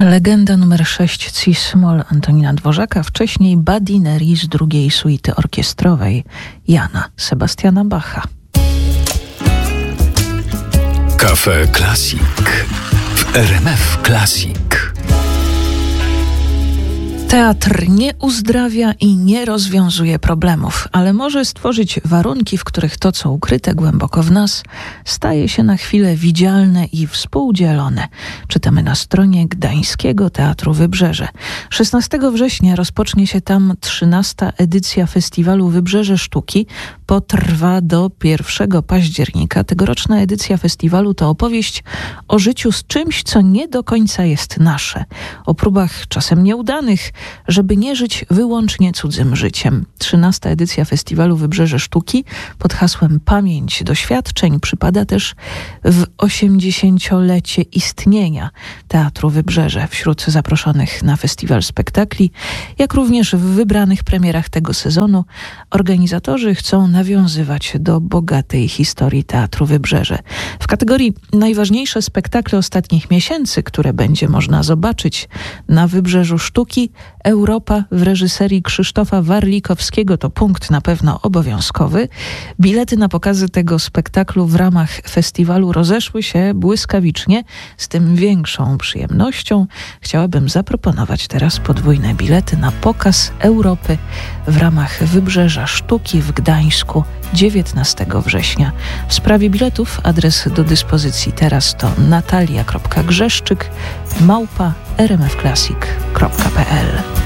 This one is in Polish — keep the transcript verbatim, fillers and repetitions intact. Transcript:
Legenda numer sześć C-Moll Antonina Dworzaka, wcześniej Badineri z drugiej suity orkiestrowej Jana Sebastiana Bacha. Cafe Classic w R M F Classic. Teatr nie uzdrawia i nie rozwiązuje problemów, ale może stworzyć warunki, w których to, co ukryte głęboko w nas, staje się na chwilę widzialne i współdzielone. Czytamy na stronie Gdańskiego Teatru Wybrzeże. szesnastego września rozpocznie się tam trzynasta edycja festiwalu Wybrzeże Sztuki. Potrwa do pierwszego października. Tegoroczna edycja festiwalu to opowieść o życiu z czymś, co nie do końca jest nasze. O próbach czasem nieudanych, żeby nie żyć wyłącznie cudzym życiem. trzynasta edycja festiwalu Wybrzeże Sztuki pod hasłem Pamięć doświadczeń przypada też w osiemdziesięciolecie istnienia Teatru Wybrzeże. Wśród zaproszonych na festiwal spektakli, jak również w wybranych premierach tego sezonu, organizatorzy chcą nawiązywać do bogatej historii Teatru Wybrzeże. W kategorii najważniejsze spektakle ostatnich miesięcy, które będzie można zobaczyć na Wybrzeżu Sztuki, Europa w reżyserii Krzysztofa Warlikowskiego to punkt na pewno obowiązkowy. Bilety na pokazy tego spektaklu w ramach festiwalu rozeszły się błyskawicznie. Z tym większą przyjemnością chciałabym zaproponować teraz podwójne bilety na pokaz Europy w ramach Wybrzeża Sztuki w Gdańsku dziewiętnastego września. W sprawie biletów adres do dyspozycji teraz to natalia kropka grzeszczyk małpa r m f classic kropka p l.